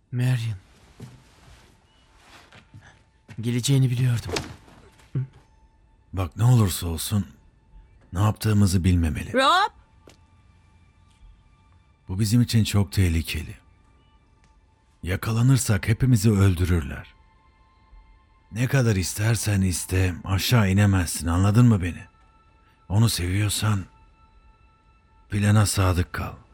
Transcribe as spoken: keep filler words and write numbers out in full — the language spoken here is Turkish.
Marion. Geleceğini biliyordum. Bak ne olursa olsun ne yaptığımızı bilmemeli. Rob! Bu bizim için çok tehlikeli. Yakalanırsak hepimizi öldürürler. Ne kadar istersen iste aşağı inemezsin, anladın mı beni? Onu seviyorsan plana sadık kal.